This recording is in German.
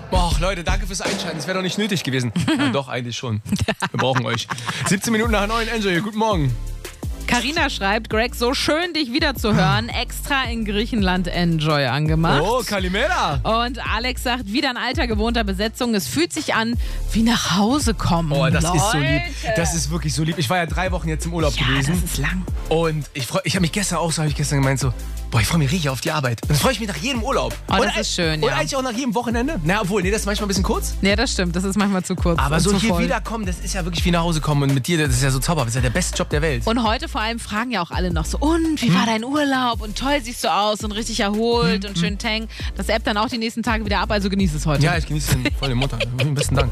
Boah, Leute, danke fürs Einschalten. Das wäre doch nicht nötig gewesen. Ja, doch, eigentlich schon. Wir brauchen euch. 17 Minuten nach 9, Enjoy. Guten Morgen. Carina schreibt, Greg, so schön, dich wiederzuhören. Extra in Griechenland Enjoy angemacht. Oh, Kalimera. Und Alex sagt, wieder in alter gewohnter Besetzung. Es fühlt sich an, wie nach Hause kommen. Oh, das Leute. ist so lieb. Das ist wirklich so lieb. Ich war ja 3 Wochen jetzt im Urlaub gewesen. Das ist lang. Und ich habe mich gestern auch so, gemeint so, boah, ich freue mich richtig auf die Arbeit. Und dann freue ich mich nach jedem Urlaub. Oh, das ist schön, Und ja. eigentlich auch nach jedem Wochenende. Na, obwohl, nee, das ist manchmal ein bisschen kurz. Ja, das stimmt. Das ist manchmal zu kurz. Aber und so zu hier voll. wiederkommen, das ist ja wirklich wie nach Hause kommen. Und mit dir, das ist ja so zauberhaft. Das ist ja der beste Job der Welt. Und heute vor allem fragen ja auch alle noch so, und wie war dein Urlaub? Und toll siehst du aus und richtig erholt und schön tang. Das ebbt dann auch die nächsten Tage wieder ab, also genieß es heute. Ja, ich genieße den voll den Montag. Besten Dank.